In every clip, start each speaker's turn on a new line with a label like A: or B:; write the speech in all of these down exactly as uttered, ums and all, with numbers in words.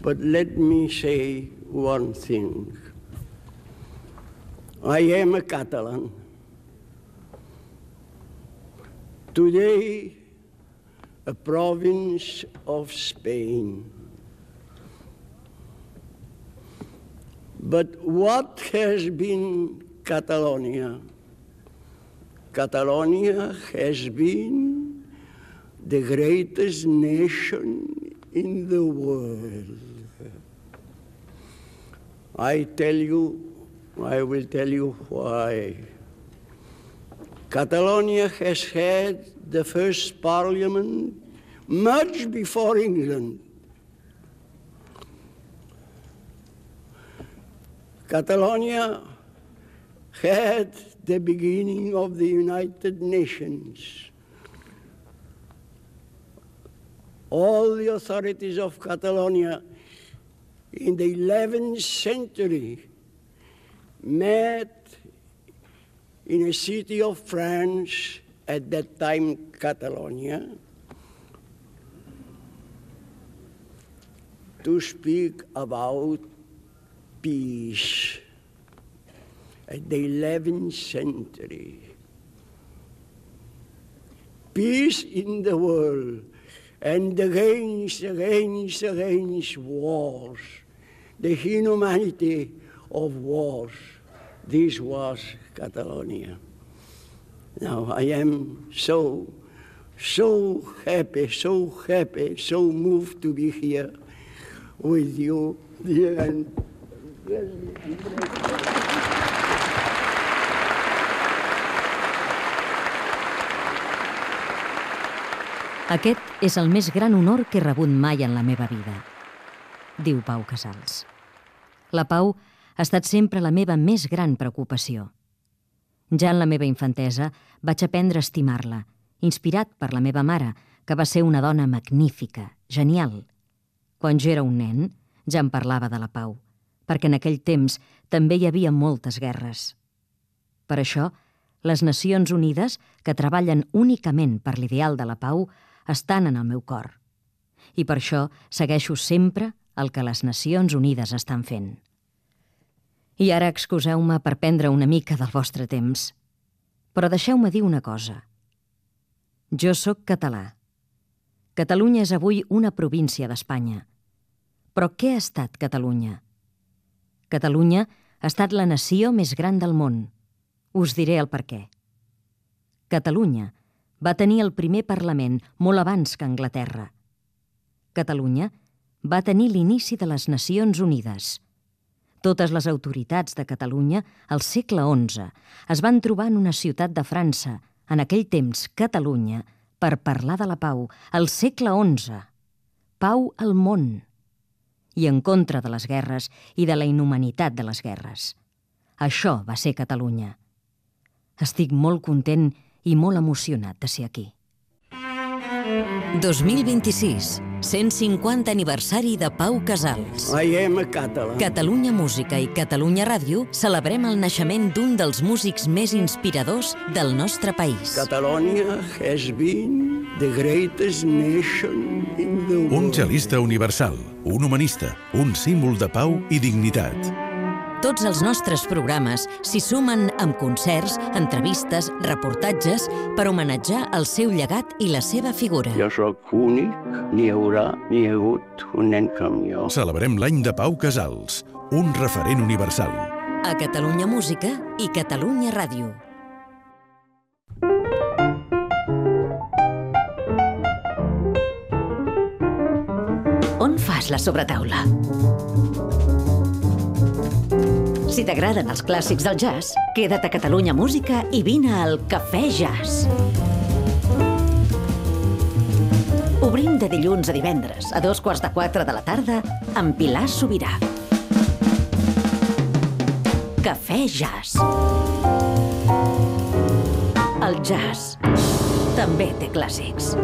A: But let me say one thing. I am a Catalan. Today, a province of Spain. But what has been Catalonia? Catalonia has been the greatest nation in the world. I tell you, I will tell you why. Catalonia has had the first parliament much before England. Catalonia had the beginning of the United Nations. All the authorities of Catalonia in the eleventh century met in a city of France, at that time Catalonia, to speak about peace. At the eleventh century. Peace in the world, and against, against, against wars, the inhumanity of wars. This was Catalonia. Now, I am so, so happy, so happy, so moved to be here with you, dear. And
B: Aquest és el més gran honor que he rebut mai en la meva vida, diu Pau Casals. La pau ha estat sempre la meva més gran preocupació. Ja en la meva infantesa vaig aprendre a estimar-la, inspirat per la meva mare, que va ser una dona magnífica, genial. Quan jo era un nen, ja em parlava de la pau, perquè en aquell temps també hi havia moltes guerres. Per això, les Nacions Unides, que treballen únicament per l'ideal de la pau, estan en el meu cor. I per això segueixo sempre el que les Nacions Unides estan fent. I ara excuseu-me per prendre una mica del vostre temps, però deixeu-me dir una cosa. Jo sóc català. Catalunya és avui una província d'Espanya. Però què ha estat Catalunya? Catalunya ha estat la nació més gran del món. Us diré el per què. Catalunya va tenir el primer Parlament molt abans que Anglaterra. Catalunya va tenir l'inici de les Nacions Unides. Totes les autoritats de Catalunya, al segle onze, es van trobar en una ciutat de França, en aquell temps Catalunya, per parlar de la pau, al segle onze. Pau al món. I en contra de les guerres i de la inhumanitat de les guerres. Això va ser Catalunya. Estic molt content i molt emocionat de ser aquí.
C: dos mil vint-i-sis, cent cinquanta aniversari de Pau Casals.
A: I am a Catalan.
C: Catalunya Música i Catalunya Ràdio celebrem el naixement d'un dels músics més inspiradors del nostre país.
A: Catalonia has been the greatest nation in the world.
D: Un cel·lista universal, un humanista, un símbol de pau i dignitat.
C: Tots els nostres programes s'hi sumen amb concerts, entrevistes, reportatges per homenatjar el seu llegat i la seva figura.
A: Jo sóc únic, n'hi haurà, n'hi ha hagut un nen com jo.
D: Celebrem l'any de Pau Casals, un referent universal.
C: A Catalunya Música i Catalunya Ràdio.
E: On fas la sobretaula? Si t'agraden els clàssics del jazz, queda't a Catalunya Música i vine al Cafè Jazz. Obrim de dilluns a divendres, a dos quarts de quatre de la tarda, amb Pilar Sobirà. Cafè Jazz. El jazz també té clàssics.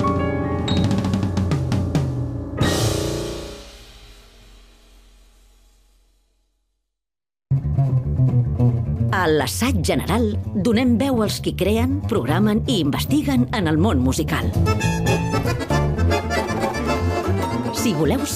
E: A l'Assaig General donem veu als qui creen, programen i investiguen en el món musical. Si voleu